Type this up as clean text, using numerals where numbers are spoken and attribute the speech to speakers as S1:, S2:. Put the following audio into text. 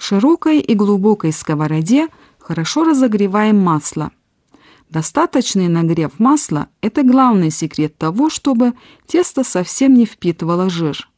S1: широкой и глубокой сковороде хорошо разогреваем масло. Достаточный нагрев масла – это главный секрет того, чтобы тесто совсем не впитывало жир.